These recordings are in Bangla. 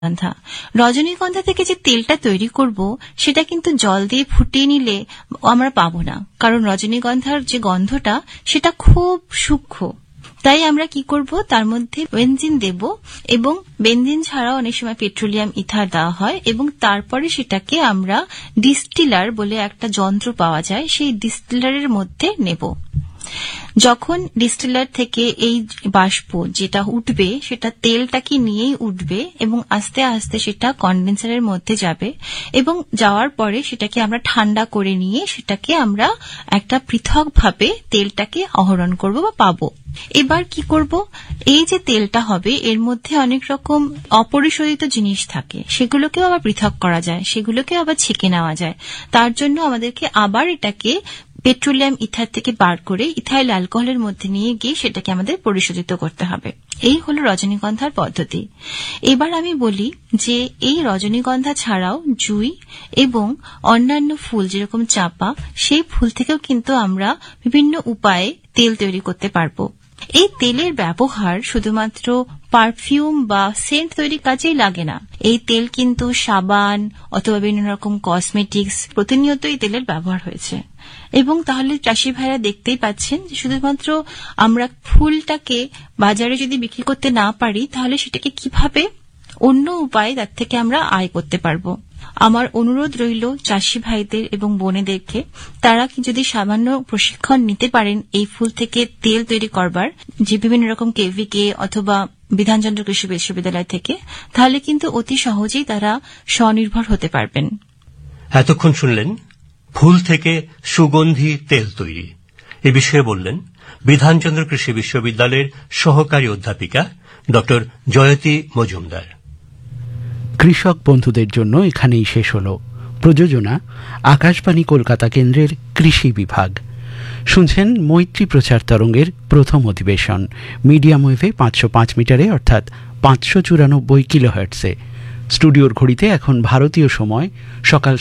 রজনীগন্ধা। রজনীগন্ধা থেকে যে তেলটা তৈরি করব সেটা কিন্তু জল দিয়ে ফুটিয়ে নিলে আমরা পাবো না, কারণ রজনীগন্ধার যে গন্ধটা সেটা খুব সূক্ষ্ম। তাই আমরা কি করব, তার মধ্যে বেনজিন দেব, এবং বেনজিন ছাড়াও অনেক সময় পেট্রোলিয়াম ইথার দেওয়া হয়, এবং তারপরে সেটাকে আমরা ডিস্টিলার বলে একটা যন্ত্র পাওয়া যায়, সেই ডিস্টিলারের মধ্যে নেব। যখন ডিস্টিলার থেকে এই বাষ্প যেটা উঠবে সেটা তেলটাকে নিয়েই উঠবে এবং আস্তে আস্তে সেটা কন্ডেন্সারের মধ্যে যাবে, এবং যাওয়ার পরে সেটাকে আমরা ঠান্ডা করে নিয়ে সেটাকে আমরা একটা পৃথকভাবে তেলটাকে আহরণ করব বা পাবো। এবার কি করব, এই যে তেলটা হবে এর মধ্যে অনেক রকম অপরিশোধিত জিনিস থাকে, সেগুলোকেও আবার পৃথক করা যায়, সেগুলোকেও আবার ছেঁকে নেওয়া যায়। তার জন্য আমাদেরকে আবার এটাকে পেট্রোলিয়াম ইথার থেকে বার করে ইথাইল অ্যালকোহলের মধ্যে নিয়ে গিয়ে সেটাকে আমাদের পরিশোধিত করতে হবে। এই হলো রজনীগন্ধার পদ্ধতি। এবার আমি বলি যে এই রজনীগন্ধা ছাড়াও জুঁই এবং অন্যান্য ফুল যেরকম চাঁপা, সেই ফুল থেকেও কিন্তু আমরা বিভিন্ন উপায়ে তেল তৈরি করতে পারবো। এই তেলের ব্যবহার শুধুমাত্র পারফিউম বা সেন্ট তৈরির কাজেই লাগে না। এই তেল কিন্তু সাবান অথবা বিভিন্ন রকম কসমেটিক্স প্রতিনিয়ত এই তেলের ব্যবহার হয়েছে। এবং তাহলে চাষি ভাইরা দেখতেই পাচ্ছেন যে শুধুমাত্র আমরা ফুলটাকে বাজারে যদি বিক্রি করতে না পারি, তাহলে সেটাকে কিভাবে অন্য উপায়ে তার থেকে আমরা আয় করতে পারবো। আমার অনুরোধ রইল চাষি ভাইদের এবং বোনেদেরকে, তারা কি যদি সামান্য প্রশিক্ষণ নিতে পারেন এই ফুল থেকে তেল তৈরি করবার, যে বিভিন্ন রকম কেভিকে অথবা বিধানচন্দ্র কৃষি বিশ্ববিদ্যালয় থেকে, তাহলে কিন্তু অতি সহজেই তারা স্বনির্ভর হতে পারবেন। এতক্ষণ শুনলেন ফুল থেকে সুগন্ধি তেল তৈরি। এ বিষয়ে বললেন বিধানচন্দ্র কৃষি বিশ্ববিদ্যালয়ের সহকারী অধ্যাপিকা ডক্টর জয়তী মজুমদার। কৃষক বন্ধুদের জন্য এখানেই শেষ হল প্রযোজনা আকাশবাণী কলকাতা কেন্দ্রের কৃষি বিভাগ। শুনছেন মৈত্রী প্রচার তরঙ্গের প্রথম অধিবেশন মিডিয়াম ওয়েভে 505 মিটারে অর্থাৎ 594 কিলোহার্টজে। স্টুডিওর ঘড়িতে এখন ভারতীয় সময় সকাল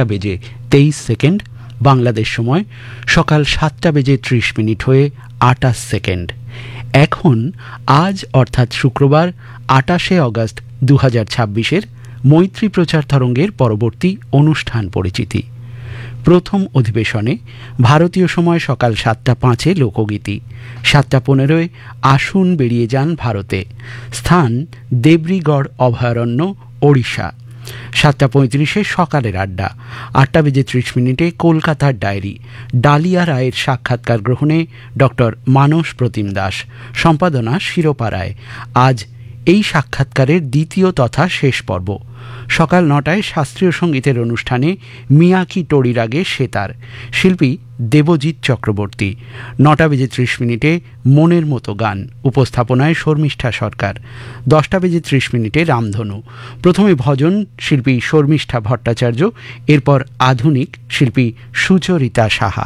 7:23, বাংলাদেশ সময় সকাল 7:30 হয়ে 28 সেকেন্ড। এখন আজ অর্থাৎ শুক্রবার 28 অগস্ট 2026 মৈত্রী প্রচার তরঙ্গের পরবর্তী অনুষ্ঠান পরিচিতি। প্রথম অধিবেশনে ভারতীয় সময় সকাল 7:05 লোকগীতি, 7:15 আসুন বেরিয়ে যান ভারতে, স্থান দেবরিগড় অভয়ারণ্য, ওড়িশা। 7:35 সকালের আড্ডা, 8:30 কলকাতার ডায়েরি, ডালিয়া রায়ের সাক্ষাৎকার গ্রহণে ডক্টর মানস প্রতিম দাস, সম্পাদনা শিরোপা রায়। আজ এই সাক্ষাৎকারের দ্বিতীয় তথা শেষ পর্ব। সকাল 9টায় শাস্ত্রীয় সঙ্গীতের অনুষ্ঠানে মিয়াকি টোড়ির আগে সেতার, শিল্পী দেবজিৎ চক্রবর্তী। 9:30 মনের মতো গান, উপস্থাপনায় শর্মিষ্ঠা সরকার। 10:30 রামধনু। প্রথমে ভজন, শিল্পী শর্মিষ্ঠা ভট্টাচার্য, এরপর আধুনিক, শিল্পী সুচরিতা সাহা।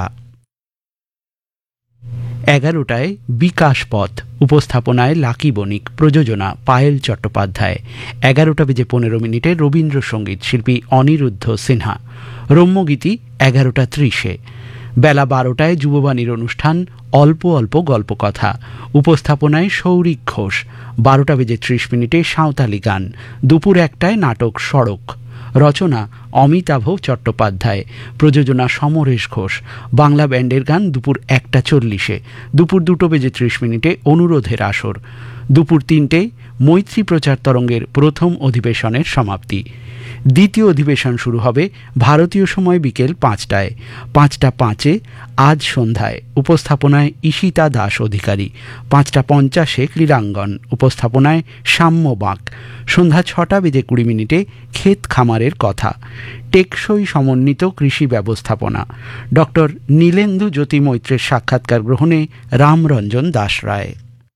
11টায় বিকাশ পথ, উপস্থাপনায় লাকি বণিক, প্রযোজনা পায়েল চট্টোপাধ্যায়। 11:15 রবীন্দ্রসঙ্গীত, শিল্পী অনিরুদ্ধ সিনহা। রম্যগীতি 11:30। বেলা 12টায় যুববাণীর অনুষ্ঠান অল্প অল্প গল্পকথা, উপস্থাপনায় সৌরিক ঘোষ। 12:30 সাঁওতালি গান। দুপুর 1টায় নাটক সড়ক, রচনা অমিতাভ চট্টোপাধ্যায়, প্রযোজনা সমরেশ ঘোষ। বাংলা ব্যান্ডের গান দুপুর 1:40। দুপুর 2:30 অনুরোধের আসর। দুপুর 3টে মৈত্রী প্রচার তরঙ্গের প্রথম অধিবেশনের সমাপ্তি। দ্বিতীয় অধিবেশন শুরু হবে ভারতীয় সময় বিকেল 5টায়। 5:05 আজ সন্ধ্যায়, উপস্থাপনায় ঈশিতা দাস অধিকারী। 5:50 ক্রীড়াঙ্গন, উপস্থাপনায় সাম্য বাঁক। সন্ধ্যা 6:20 ক্ষেত খামারের কথা, টেকসই সমন্বিত কৃষি ব্যবস্থাপনা, ডক্টর নীলেন্দু জ্যোতি মৈত্রের সাক্ষাৎকার গ্রহণে রামরঞ্জন দাস রায়।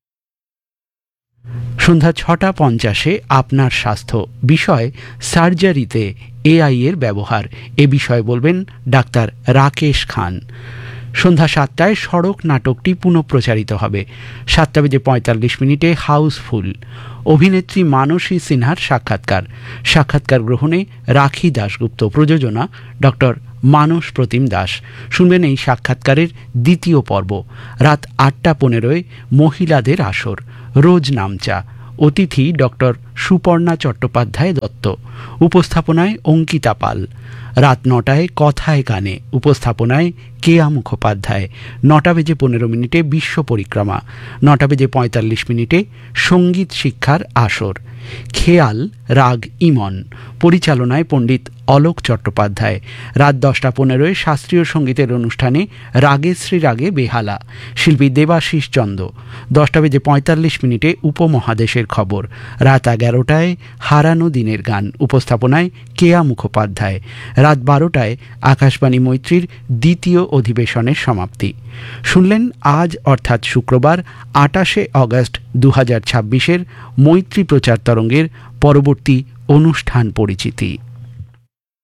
সন্ধ্যা 6:50 আপনার স্বাস্থ্য, বিষয় সার্জারিতে এআই এর ব্যবহার। এ বিষয়ে বলবেন ডাক্তার রাকেশ খান। সন্ধ্যা 7টায় সড়ক নাটকটি পুনঃপ্রচারিত হবে। 7:45 হাউসফুল, অভিনেত্রী মানসী সিনহার সাক্ষাৎকার। সাক্ষাৎকার গ্রহণে রাখি দাশগুপ্ত, প্রযোজনা ডক্টর মানস প্রতিম দাস। শুনবেন এই সাক্ষাৎকারের দ্বিতীয় পর্ব। রাত 8:15 মহিলাদের আসর, রোজ নামচা, অতিথি ডক্টর সুপর্ণা চট্টোপাধ্যায় দত্ত, উপস্থাপনায় অঙ্কিতা পাল। রাত 9টায় কথায় গানে, উপস্থাপনায় কেয়া মুখোপাধ্যায়। 9:15 বিশ্ব পরিক্রমা। 9:45 সঙ্গীত শিক্ষার আসর। খেয়াল রাগ ইমন, পরিচালনায় পণ্ডিত অলোক চট্টোপাধ্যায়। রাত 10:15 শাস্ত্রীয় সঙ্গীতের অনুষ্ঠানে রাগেশ্রী রাগে বেহালা, শিল্পী দেবাশিস চন্দ। 10:45 উপমহাদেশের খবর। রাত 11টায় হারানো দিনের গান, উপস্থাপনায় কেয়া মুখোপাধ্যায়। রাত 12টায় আকাশবাণী মৈত্রীর দ্বিতীয় অধিবেশনের সমাপ্তি। শুনলেন আজ অর্থাৎ শুক্রবার 28শে অগস্ট 2026 মৈত্রী প্রচার তরঙ্গের পরবর্তী অনুষ্ঠান পরিচিতি।